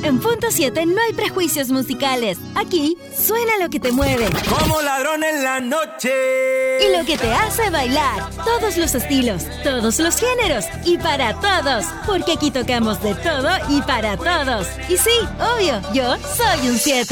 En Punto 7 no hay prejuicios musicales. Aquí suena lo que te mueve. Como ladrón en la noche. Y lo que te hace bailar. Todos los estilos, todos los géneros y para todos. Porque aquí tocamos de todo y para todos. Y sí, obvio, yo soy un 7.